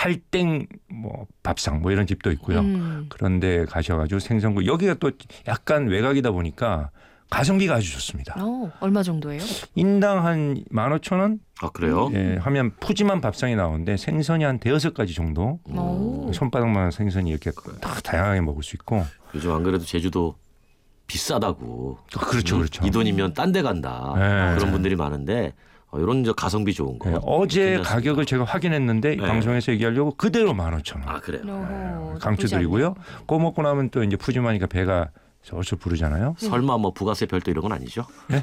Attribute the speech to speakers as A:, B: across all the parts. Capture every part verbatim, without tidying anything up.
A: 팔땡 뭐 밥상 뭐 이런 집도 있고요.
B: 음.
A: 그런데 가셔가지고 생선구 여기가 또 약간 외곽이다 보니까 가성비가 아주 좋습니다.
B: 어, 얼마 정도예요?
A: 인당 한 만 오천 원?
C: 아 그래요?
A: 예, 하면 푸짐한 밥상이 나오는데 생선이 한 대여섯 가지 정도.
B: 오.
A: 손바닥만한 생선이 이렇게 다 다양하게 먹을 수 있고.
C: 요즘 안 그래도 제주도 비싸다고.
A: 아, 그렇죠,
C: 음,
A: 그렇죠.
C: 이 돈이면 딴 데 간다.
A: 네.
C: 그런 분들이 많은데 어, 이런 저 가성비 좋은 거.
A: 예, 어제
C: 괜찮습니다.
A: 가격을 제가 확인했는데
C: 네.
A: 방송에서 얘기하려고 그대로 만 오천 원.
C: 아 그래요.
B: 어허,
A: 강추드리고요.
B: 나쁘지 않네요.
A: 그거 먹고 나면 또 이제 푸짐하니까 배가 절절 부르잖아요.
C: 설마 뭐 부가세 별도 이런 건 아니죠?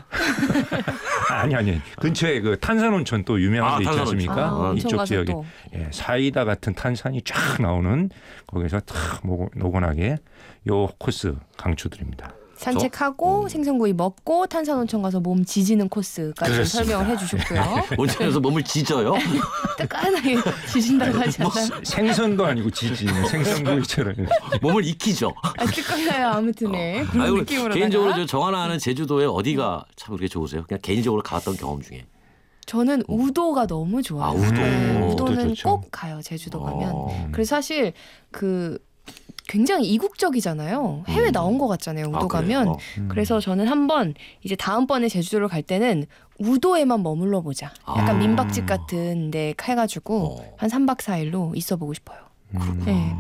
A: 아니 아니 근처에 그 탄산온천 또 유명한
C: 아,
A: 데 있지
C: 탄산온천.
A: 않습니까?
B: 아, 온천
A: 이쪽
B: 가서
A: 지역에
B: 또.
A: 예, 사이다 같은 탄산이 쫙 나오는 거기서 탁 노- 노곤하게 요 코스 강추드립니다.
B: 산책하고
C: 음.
B: 생선구이 먹고 탄산온천 가서 몸 지지는 코스까지
A: 그렇습니다.
B: 설명을 해주셨고요.
C: 온천에서 몸을 지져요?
B: 뜨끈하게 지진다고 하지
A: 뭐
B: 않아요?
A: 생선도 아니고 지지 생선구이처럼.
C: 몸을 익히죠.
B: 아, 뜨끈해요. 아무튼 네. 그런
C: 아이고,
B: 느낌으로
C: 개인적으로 저 정하나 하는 제주도에 어디가 참 그렇게 좋으세요? 그냥 개인적으로 가봤던 경험 중에.
B: 저는 우도가 너무 좋아요.
C: 아, 우도.
B: 네,
C: 우도
B: 우도는
A: 좋죠.
B: 꼭 가요. 제주도 가면.
C: 어.
B: 그래서 사실 그 굉장히 이국적이잖아요. 해외
C: 음.
B: 나온 것 같잖아요. 우도
C: 아,
B: 가면.
C: 그래요?
A: 음.
B: 그래서 저는 한번 이제 다음번에 제주도를 갈 때는 우도에만 머물러 보자. 약간
C: 아.
B: 민박집 같은 데 해가지고
C: 어.
B: 한 삼 박 사 일로 있어 보고 싶어요.
A: 음.
B: 네.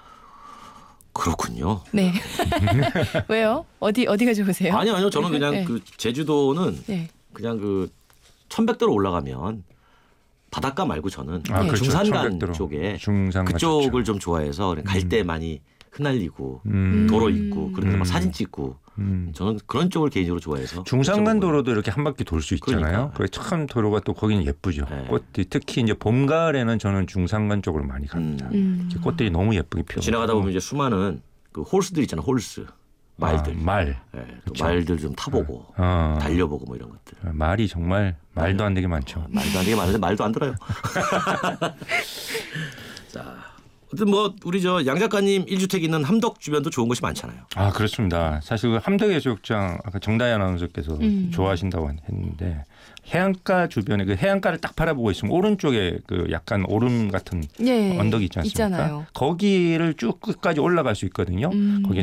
C: 그렇군요.
B: 네. 왜요? 어디 어디가 좋으세요?
C: 아니요, 아니요. 저는 그냥
B: 네.
C: 그 제주도는
B: 네.
C: 그냥 그 천백도로 올라가면 바닷가 말고 저는
A: 아,
B: 네.
A: 그렇죠.
C: 중산간
A: 천백도로.
C: 쪽에
A: 중산간
C: 그쪽을
A: 좋죠.
C: 좀 좋아해서 갈 때 많이 흩날리고
A: 음.
C: 도로 있고 그런데
A: 음.
C: 막 사진 찍고
A: 음.
C: 저는 그런 쪽을 개인적으로 좋아해서
A: 중산간
C: 그쪽을
A: 도로도 이렇게 한 바퀴 돌 수 있잖아요.
C: 그러니까.
A: 그게 참 도로가 또 거기는 예쁘죠.
C: 네.
A: 꽃들이 특히 이제 봄 가을에는 저는 중산간 쪽으로 많이 갑니다.
B: 음.
A: 이렇게 꽃들이 너무 예쁘게 피어.
C: 지나가다 보면 이제 수많은 그 홀스들 있잖아요. 홀스 말들,
A: 아, 말.
C: 예, 그
A: 그쵸.
C: 말들 좀 타보고
A: 어.
C: 달려보고 뭐 이런 것들.
A: 말이 정말 말도 안 되게 많죠.
C: 아, 말도 안 되게 많은데 말도 안 들어요. 자, 어쨌든 뭐 우리 저 양 작가님 일 주택 있는 함덕 주변도 좋은 곳이 많잖아요.
A: 아 그렇습니다. 사실 그 함덕해수욕장 아까 정다희 아나운서께서
B: 음.
A: 좋아하신다고 했는데 해안가 주변에 그 해안가를 딱 바라보고 있으면 오른쪽에 그 약간 오름 같은
B: 예,
A: 언덕이 있지 않습니까?
B: 있잖아요.
A: 거기를 쭉 끝까지 올라갈 수 있거든요.
B: 음.
A: 거기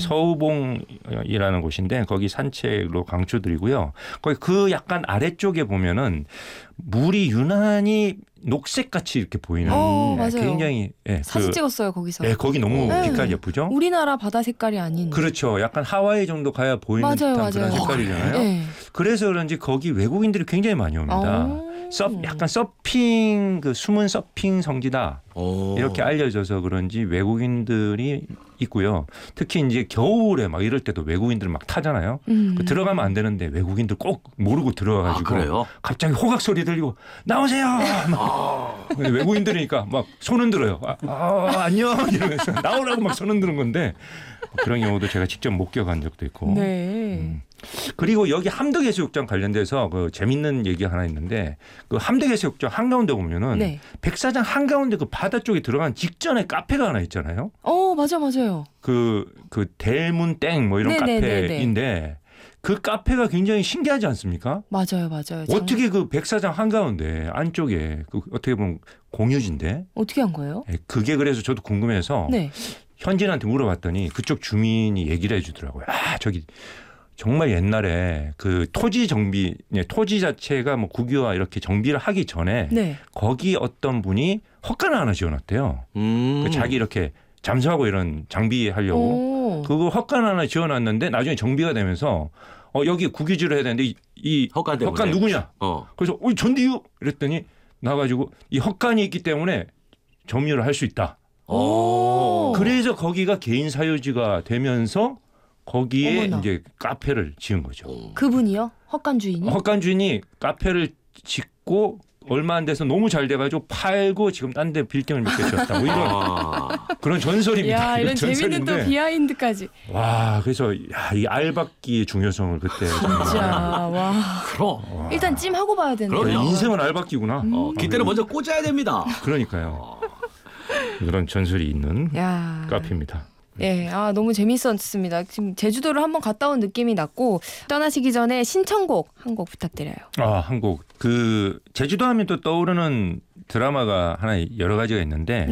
A: 서우봉이라는 곳인데 거기 산책로 강추드리고요. 거기 그 약간 아래쪽에 보면은 물이 유난히 녹색같이 이렇게 보이는
B: 어,
A: 예,
B: 맞아요.
A: 굉장히 예,
B: 사진
A: 그,
B: 찍었어요 거기서.
A: 예, 거기 너무
B: 네.
A: 빛깔 예쁘죠?
B: 우리나라 바다 색깔이 아닌.
A: 그렇죠. 약간 하와이 정도 가야 보이는
B: 맞아요,
A: 듯한 그런
B: 맞아요.
A: 색깔이잖아요.
B: 네.
A: 그래서 그런지 거기 외국인들이 굉장히 많이 옵니다.
B: 어.
A: 서, 약간 서핑 그 숨은 서핑 성지다
C: 오.
A: 이렇게 알려져서 그런지 외국인들이 있고요. 특히 이제 겨울에 막 이럴 때도 외국인들 막 타잖아요.
B: 음.
A: 그 들어가면 안 되는데 외국인들 꼭 모르고
C: 아,
A: 들어가가지고
C: 그래요?
A: 갑자기 호각 소리 들리고 나오세요. 막
C: 아,
A: 근데 외국인들이니까 막 손 흔들어요. 아, 아, 안녕 이러면서 나오라고 막 손 흔드는 건데 그런 경우도 제가 직접 목격한 적도 있고.
B: 네.
A: 음. 그리고 여기 함덕해수욕장 관련돼서 그 재밌는 얘기 하나 있는데 그 함덕해수욕장 한가운데 보면은
B: 네.
A: 백사장 한가운데 그 바다 쪽에 들어간 직전에 카페가 하나 있잖아요.
B: 어 맞아 맞아요.
A: 그, 그 대문 땡 뭐 이런
B: 네네네네.
A: 카페인데 그 카페가 굉장히 신기하지 않습니까?
B: 맞아요 맞아요. 장-
A: 어떻게 그 백사장 한가운데 안쪽에 그 어떻게 보면 공유지인데
B: 어떻게 한 거예요?
A: 예, 그게 그래서 저도 궁금해서
B: 네.
A: 현진한테 물어봤더니 그쪽 주민이 얘기를 해주더라고요. 아 저기 정말 옛날에 그 토지 정비, 네, 토지 자체가 뭐 국유화 이렇게 정비를 하기 전에
B: 네.
A: 거기 어떤 분이 헛간을 하나 지어놨대요.
C: 음.
A: 그 자기 이렇게 잠수하고 이런 장비하려고
B: 오.
A: 그거 헛간 하나 지어놨는데 나중에 정비가 되면서 어 여기 국유지를 해야 되는데 이, 이
C: 헛간 때문에.
A: 헛간 누구냐?
C: 어.
A: 그래서 어 전디유 이랬더니 나가지고 이 헛간이 있기 때문에 점유를 할 수 있다.
C: 오.
A: 그래서 거기가 개인 사유지가 되면서 거기에
B: 어머나.
A: 이제 카페를 지은 거죠.
B: 그분이요? 헛간 주인이?
A: 헛간 주인이 카페를 짓고 얼마 안 돼서 너무 잘 돼가지고 팔고 지금 딴 데 빌딩을 몇 개 지었다. 뭐 이런
C: 아.
A: 그런 전설입니다.
B: 야 이런 재밌는 또
A: 전설인데.
B: 비하인드까지.
A: 와 그래서 야, 이 알박기의 중요성을 그때 정말
B: 진짜 와.
C: 그럼.
B: 일단 찜 하고 봐야 되는.
C: 그럼요.
A: 그래, 인생은 알박기구나.
C: 어, 기대를 먼저 꽂아야 됩니다.
A: 그러니까요. 그런 전설이 있는
B: 야.
A: 카페입니다.
B: 예, 아 너무 재밌었습니다. 지금 제주도를 한번 갔다 온 느낌이 났고 떠나시기 전에 신청곡 한 곡 부탁드려요.
A: 아, 한곡 그 제주도 하면 또 떠오르는 드라마가 하나 여러 가지가 있는데